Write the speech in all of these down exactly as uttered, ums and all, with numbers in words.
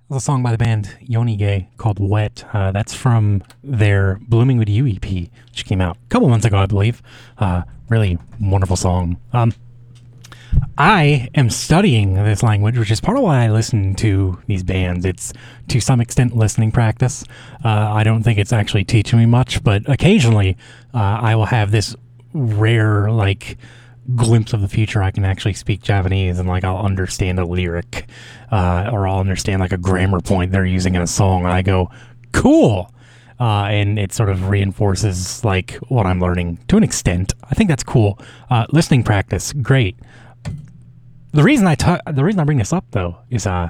A song by the band Yoni Gay called Wet. Uh, that's from their Blooming With You E P, which came out a couple months ago, I believe. Uh, really wonderful song. Um, I am studying this language, which is part of why I listen to these bands. It's to some extent listening practice. Uh, I don't think it's actually teaching me much, but occasionally uh, I will have this rare, like, glimpse of the future. I can actually speak Japanese and like I'll understand a lyric uh, or I'll understand like a grammar point they're using in a song, and I go, cool. Uh, and it sort of reinforces like what I'm learning to an extent. I think that's cool. Uh, listening practice, great. The reason I ta- the reason I bring this up though is uh,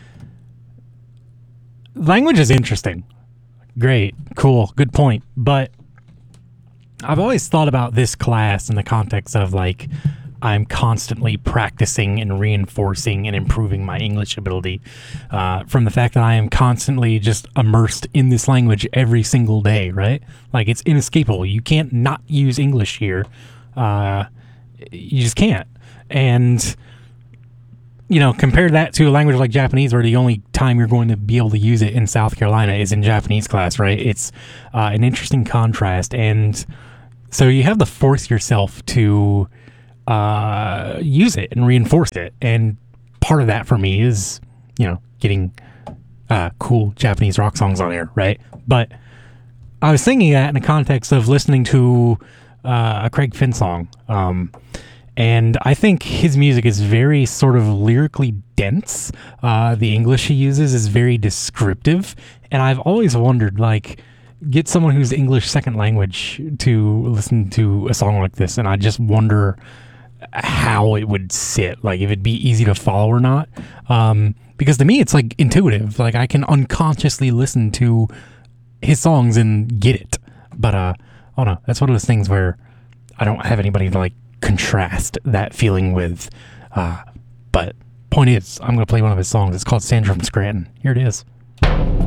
language is interesting. Great, cool, good point. But I've always thought about this class in the context of like I'm constantly practicing and reinforcing and improving my English ability uh, from the fact that I am constantly just immersed in this language every single day, right? Like it's inescapable. You can't not use English here. Uh, you just can't. And, you know, compare that to a language like Japanese where the only time you're going to be able to use it in South Carolina is in Japanese class, right? It's uh, an interesting contrast. And so you have to force yourself to uh, use it and reinforce it. And part of that for me is, you know, getting uh, cool Japanese rock songs on air, right? But I was thinking that in the context of listening to uh, a Craig Finn song. Um, and I think his music is very sort of lyrically dense. Uh, the English he uses is very descriptive. And I've always wondered, like, get someone who's English second language to listen to a song like this, and I just wonder how it would sit, like if it'd be easy to follow or not. Um, because to me, it's like intuitive. Like I can unconsciously listen to his songs and get it. But uh, I don't know. That's one of those things where I don't have anybody to like contrast that feeling with. Uh, but point is, I'm gonna play one of his songs. It's called Sandra from Scranton. Here it is.